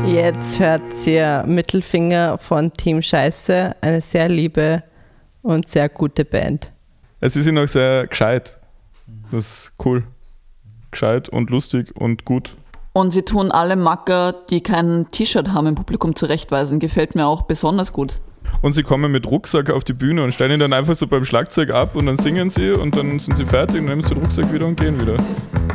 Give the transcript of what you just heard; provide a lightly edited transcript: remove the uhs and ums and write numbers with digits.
Jetzt hört ihr Mittelfinger von Team Scheiße, eine sehr liebe und sehr gute Band. Es ist noch sehr gescheit. Das ist cool. Gescheit und lustig und gut. Und sie tun alle Macker, die kein T-Shirt haben, im Publikum zurechtweisen. Gefällt mir auch besonders gut. Und sie kommen mit Rucksack auf die Bühne und stellen ihn dann einfach so beim Schlagzeug ab und dann singen sie und dann sind sie fertig und nehmen sie den Rucksack wieder und gehen wieder.